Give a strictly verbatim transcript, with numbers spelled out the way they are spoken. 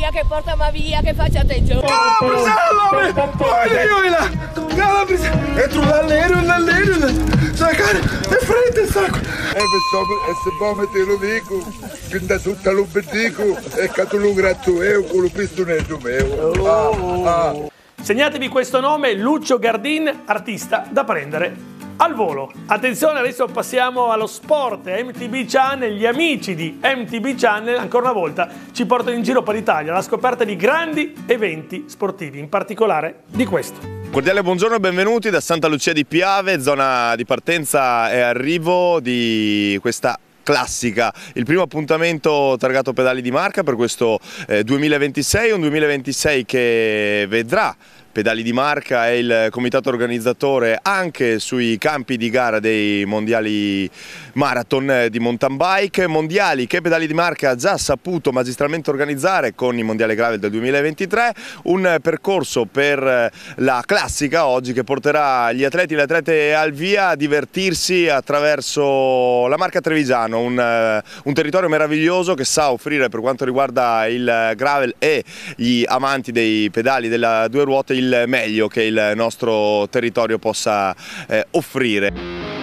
via, che portami via, che faccia attenzione. Calabrese, voglio là, Calabrese, entro l'allero, l'allero, sacare, è freddo il sacco. E se poi te lo dico, che da tutta lo dico, e che tu lo gratto io con lo pistonetto mio. Ah, ah. Segnatevi questo nome, Lucio Gardin, artista da prendere al volo. Attenzione, adesso passiamo allo sport. M T B Channel, gli amici di M T B Channel ancora una volta ci portano in giro per l'Italia alla scoperta di grandi eventi sportivi, in particolare di questo. Cordiale buongiorno e benvenuti da Santa Lucia di Piave, zona di partenza e arrivo di questa classica, il primo appuntamento targato Pedali di Marca per questo eh, duemilaventisei, un duemilaventisei che vedrà Pedali di Marca e il comitato organizzatore anche sui campi di gara dei mondiali marathon di mountain bike, mondiali che Pedali di Marca ha già saputo magistralmente organizzare con i mondiali gravel del duemilaventitré, un percorso per la classica oggi che porterà gli atleti e le atlete al via a divertirsi attraverso la Marca Trevigiano, un, un territorio meraviglioso che sa offrire per quanto riguarda il gravel e gli amanti dei pedali della due ruote il meglio che il nostro territorio possa eh, offrire.